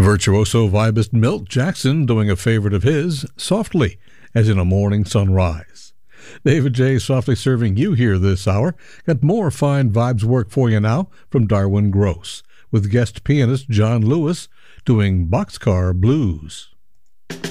Virtuoso vibist Milt Jackson doing a favorite of his, Softly, as in a morning sunrise. David J. softly serving you here this hour. Got more fine vibes work for you now from Darwin Gross, with guest pianist John Lewis doing Boxcar Blues.